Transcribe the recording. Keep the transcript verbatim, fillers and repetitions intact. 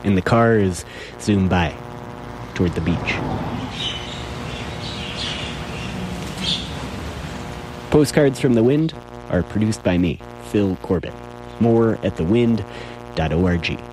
and the cars zoom by toward the beach. Postcards from the Wind are produced by me, Phil Corbett. More at the wind dot org.